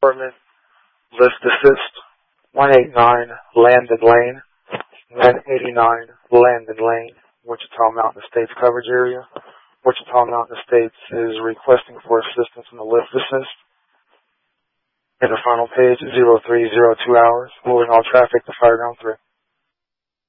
Department, Lift Assist, 189 Landon Lane, 189 Landon Lane, Wichita Mountain Estates coverage area. Wichita Mountain Estates is requesting for assistance in the lift assist. And the final page, 0302 hours, moving all traffic to Fireground 3.